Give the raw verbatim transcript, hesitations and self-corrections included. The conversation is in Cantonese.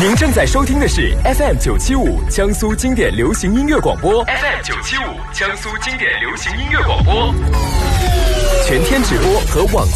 您正在收听的是 F M 九七五江苏经典流行音乐广播 ，F M 九七五江苏经典流行音乐广播，全天直播和网。